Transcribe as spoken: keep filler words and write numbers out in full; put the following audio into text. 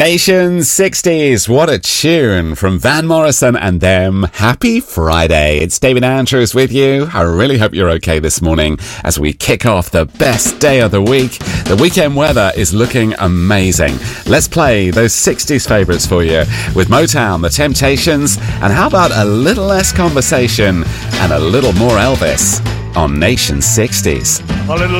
Nation sixties, what a tune from Van Morrison and them. Happy Friday. It's David Andrews with you. I really hope you're okay this morning as we kick off the best day of the week. The weekend weather is looking amazing. Let's play those sixties favourites for you with Motown, The Temptations, and how about a little less conversation and a little more Elvis on Nation sixties. A little